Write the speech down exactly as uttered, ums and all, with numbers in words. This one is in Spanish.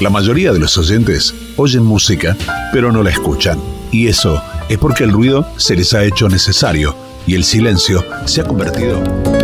La mayoría de los oyentes oyen música, pero no la escuchan. Y eso es porque el ruido se les ha hecho necesario y el silencio se ha convertido